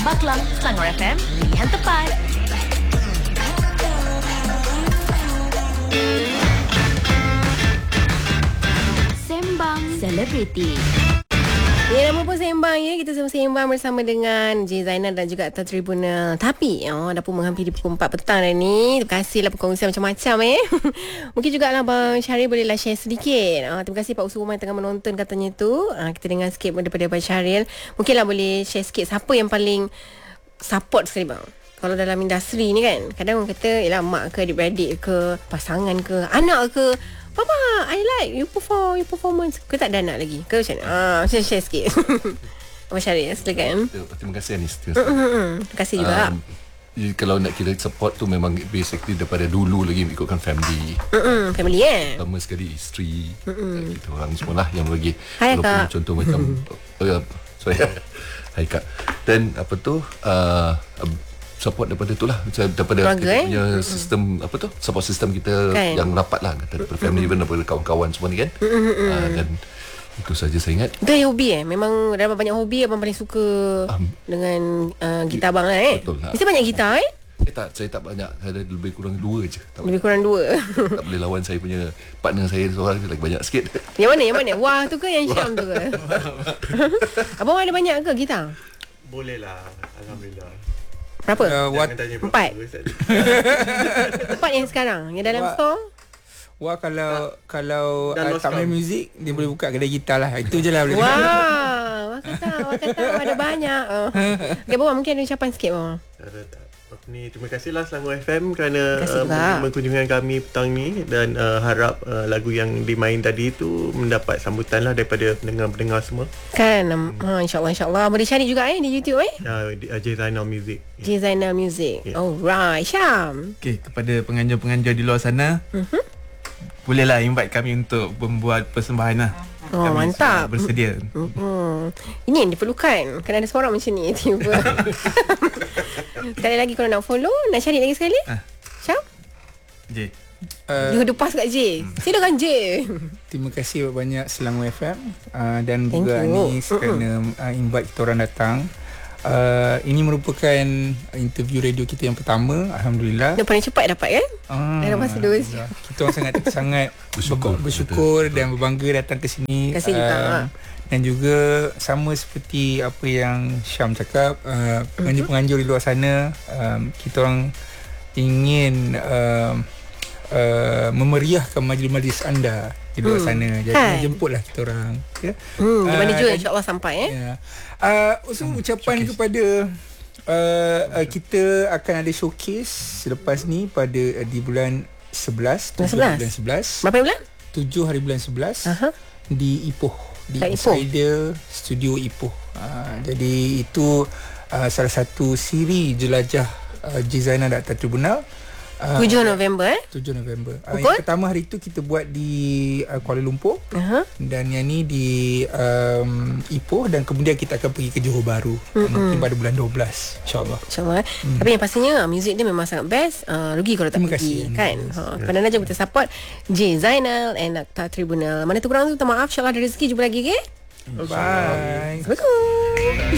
Makelang, Selangor FM, pilihan tepat. Sembang Selebriti. Ya, nama pun sembang ya. Kita sembang bersama dengan J. Zainal dan juga Atta Tribunal. Tapi dah pun menghampiri pukul 4 petang dah ni. Terima kasihlah perkongsian macam-macam Mungkin juga lah Abang Syahrir bolehlah share sedikit. Terima kasih Pak Usul Rumah yang tengah menonton katanya tu. Kita dengar sikit daripada Abang Syahrir. Mungkinlah boleh share sikit siapa yang paling support sekali bang. Kalau dalam industri ni kan, kadang orang kata yalah mak ke adik-beradik ke, pasangan ke, anak ke, Papa, I like you performance. Ke tak ada anak lagi? Ke macam mana? Share sikit. Abang Syahrir, silakan. Terima kasih Anis. Terima kasih juga. Kalau nak kira support tu memang basically daripada dulu lagi ikutkan family. Family Pertama sekali isteri. Kita orang semua lah yang bagi. Hai walaupun Kak. contoh macam sorry. Hai Kak. Dan apa tu support daripada tu lah, daripada keluarga, kita punya sistem support system kita kan? yang rapat lah, daripada family even daripada kawan-kawan semua ni kan. Dan itu saja saya ingat. Itu yang hobi memang dalam banyak hobi abang paling suka dengan gitar abang lah Betul lah. Mesti banyak gitar Saya tak banyak. Saya ada lebih kurang 2 je. Lebih kurang 2. Tak boleh lawan saya punya partner saya seorang lagi banyak sikit. Yang mana? Wah tu ke yang Syam tu ke? Abang ada banyak ke gitar? Boleh lah, Alhamdulillah. Berapa? Jangan tanya berapa 4. Ustaz. 4 yang sekarang yang dalam store. Wah, kalau Dan tak main muzik, dia boleh buka kedai gitar lah. Itu je lah boleh. Wah, awak kata ada banyak. Okay, Bawang mungkin ada ucapan sikit Bawang. Terima kasihlah Selangor FM kerana Terima kasih juga. menerima kunjungan kami petang ni, dan harap lagu yang dimain tadi tu mendapat sambutan lah daripada pendengar-pendengar semua. Kan, insyaAllah boleh cari juga di YouTube J. Zainal Music. J. Zainal Music. Alright, Syam. Okay, kepada penganjur-penganjur di luar sana, bolehlah invite kami untuk membuat persembahan lah. Kami Mantap. bersedia. Ini yang diperlukan. Kena ada seorang macam ni tiba. Sekali lagi kalau nak follow, nak cari lagi sekali. Syam? J. Dia udah pas kat J. Silakan J. Terima kasih banyak Selangor FM dan Thank juga you. Anis kerana invite kita orang datang. Ini merupakan interview radio kita yang pertama. Alhamdulillah. Dia paling cepat dapat kan? Dalam masa 2 jam. Kita orang sangat bersyukur dan berbangga datang ke sini. Terima kasih juga. Dan juga sama seperti apa yang Syam cakap, penganjur-penganjur di luar sana, kita orang ingin memeriahkan majlis-majlis anda di luar sana. Jadi jemputlah kita orang. Ya. Di mana juga insyaAllah sampai Ya. Also ucapan kepada kita akan ada showcase selepas ni pada di bulan 11. Bulan 11. Berapa bulan? 7 hari bulan 11 di Ipoh, di Kat Ipoh. Insider Studio Ipoh. Jadi itu salah satu siri jelajah J. Zainal dan Atta Tribunal. 7 November 7 November. Pukul? Yang pertama hari tu kita buat di Kuala Lumpur. Dan yang ni di Ipoh, dan kemudian kita akan pergi ke Johor Bahru mungkin pada bulan 12 insyaAllah. InsyaAllah Tapi yang pastinya muzik dia memang sangat best. Rugi kalau tak Terima pergi kasih. kan. Kepada Anda jangan kita support J. Zainal and Atta Tribunal. Mana tu kurang tu, minta maaf, InsyaAllah ada rezeki. Jumpa lagi, okay? Bye. Assalamualaikum.